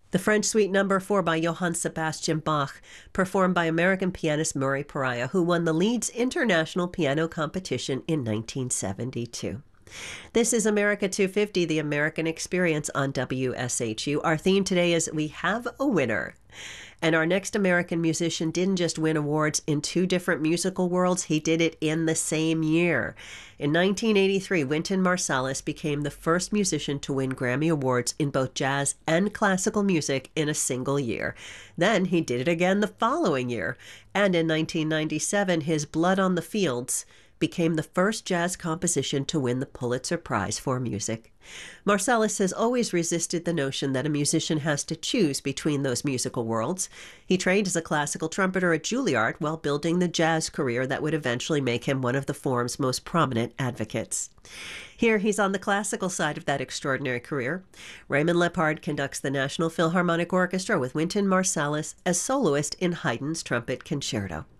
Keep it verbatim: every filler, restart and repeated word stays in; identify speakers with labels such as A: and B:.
A: The French Suite Number four by Johann Sebastian Bach, performed by American pianist Murray Pariah, who won the Leeds International Piano Competition in nineteen seventy-two. This is America two fifty, the American Experience on W S H U. Our theme today is We Have a Winner. And our next American musician didn't just win awards in two different musical worlds, he did it in the same year. In nineteen eighty-three, Wynton Marsalis became the first musician to win Grammy Awards in both jazz and classical music in a single year. Then he did it again the following year. And in nineteen ninety-seven, his Blood on the Fields became the first jazz composition to win the Pulitzer Prize for Music. Marsalis has always resisted the notion that a musician has to choose between those musical worlds. He trained as a classical trumpeter at Juilliard while building the jazz career that would eventually make him one of the form's most prominent advocates. Here he's on the classical side of that extraordinary career. Raymond Lepard conducts the National Philharmonic Orchestra with Wynton Marsalis as soloist in Haydn's Trumpet Concerto.